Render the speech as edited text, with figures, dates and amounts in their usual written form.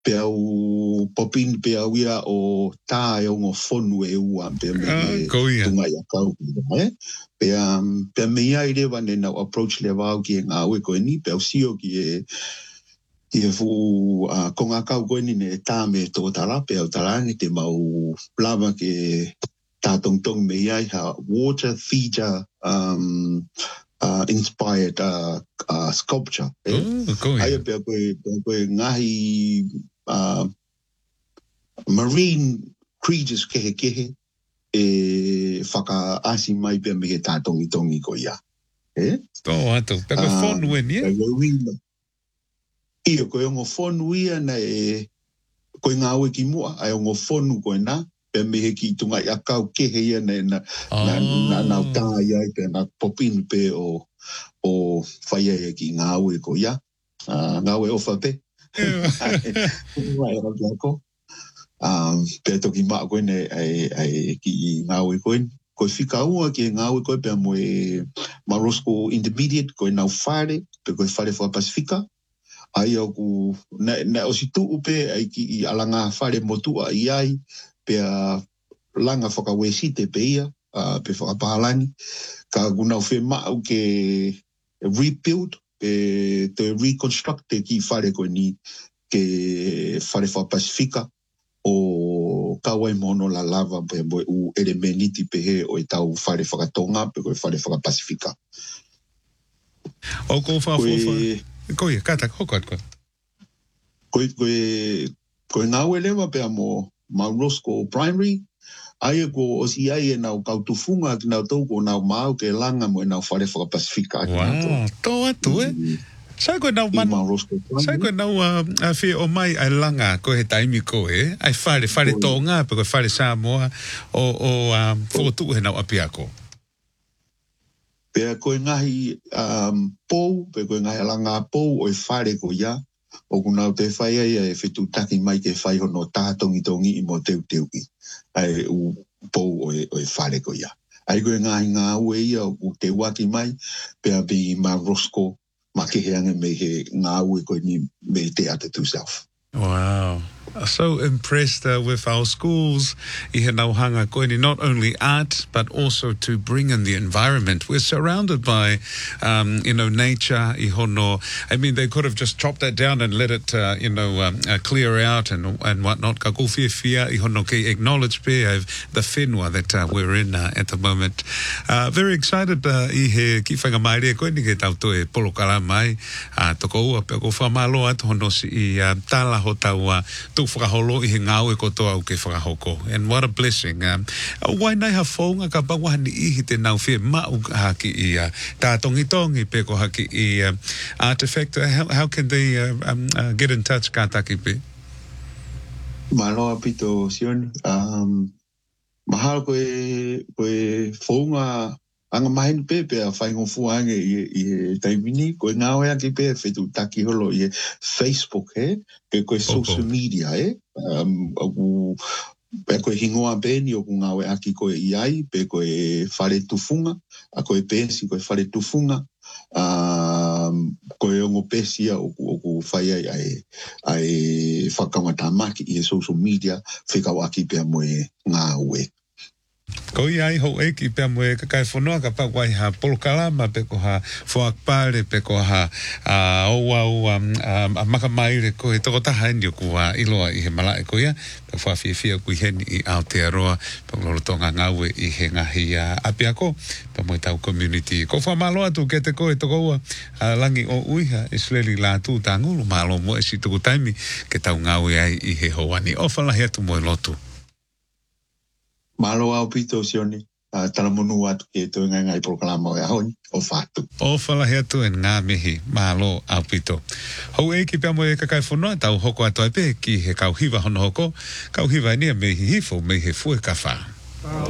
pe au popin pe au ia o tā e o ngō whonu e ua pe me tunga ia kau. Pe me ia i rewa ne nau approach le wau ki e ngā ue koe ni, pe au sio ki e fu konga kau koe ni ne tā me tō tala, pe au talangi te mau lava ke tā tong me ia ha water feature inspired sculpture. Aia pe koe ngahi marine creatures kehe e whaka asi mai pe me he tā tongi ko ia. Tō ato, pe koe whonu e nia? Ia koe ongo whonu ia na e koe ngā ue ki mua, ai ongo whonu koe nā, pe me he ki tunga ia kau kehe ia na tā ia pe na popin pe o whaia ia ki ngā ue ko ia. Ngā ue ofa pe. Pe toki maa koe ne ai ki ngā ue koe. Koe whika ua ki ngā ue koe pe moe Marosco Intermediate koe nau whare, pe koe whare wha Pasifika. Ai au ku, na o si tuu pe ai ki i alanga whare motua i ai, pe langa whakawesite pe ia, pe whakapahalani. Ka gunau whe mau ke rebuild, te reconstruct te ki whare koe ni ke whare wha Pasifika o kawai mono la lava pe moe u elemeniti pe he o e tau whare whakatonga pe koe whare whaka Pasifika. O ko whawhawha? Koe, kata, hokat koe. Koe ngāwe lewa pe amo Marosco Primary, aia ko osi ai e nau kautufunga ki nau tau ko nau mau ke langa mo e nau whare whaka Pasifika. Wow, tō atu Sai koe nau whie o mai ai langa ko he taimi koe, ai whare tōnga pe koe whare Samoa o whotu he nau apiako. Pea koe ngahi pou, pe koe ngahi alanga pou o e whare ko ia, o kunau te whai ai e whetu taki mai ke whai hono tātongi i mo teu ki. Ai u pou o e whare ko ia. Ai koe ngahi ngā ue ia o te waki mai, pea bi Marosco, ma ke heanga me he ngā ue koe ni me te ate tu self. Wow. So impressed with our schools, I he nauhanga koini, not only art, but also to bring in the environment. We're surrounded by, nature, I hono. I mean, they could have just chopped that down and let it, clear out and whatnot. Ka kowhiawhia, I hono ke acknowledge pe the whenua that we're in at the moment. Very excited I he ki whangamaere koini ke tauto e polokara mai. Toko ua pe ko whamalo atu hono si I tala ho taua whakaholo I he ngāu e kotoa au ke whakahoko. And what a blessing. Wai nei ha whaunga ka bawahani ihi te nau whia mau haki I tā tongi pe ko haki I artifact. How can they get in touch ka taki pe? Maloa pito Sion. Mahalo koe whaunga anga mahin pe a whaingo fuange I taimini, koe ngāwe aki pe whetu taki holo I Facebook pe koe social media pe koe hingoa beni o ku ngāwe aki koe I ai, pe koe whare tufunga, a koe pesi koe whare tufunga, koe ongo pesi o ku whai ai whakawata maki I social media, whikau aki pe moe ngāwe. Ko ai ho ki pe mo e kai fonoa ka pa wai ha polkalama pe ko ha foakpare pe ko ha makamaire ko e toko taha ni ko iloa I he malai ko ia pe fa fia ku heni I Aotearoa pe lo tonga ngawe I he ngahi apiako pe mo tau community ko fa malo atu ke te ko e toko langi o uiha isleli la tu tangulu malo mo e si tuku taimi ke tau ngawe ai I he hoani o fala he tu mo lotu. Malo au pito Sione, tala monu atu ke toi ngai proklama o ahoni, o whātu. O whala hea tu en ngā mihi, malo au pito. Hau ki pia mo e kakai whanua, tau hoko atu ai pe ki he kauhiwa hono hoko, kauhiwa nia me hi hifo me he fue ka wha.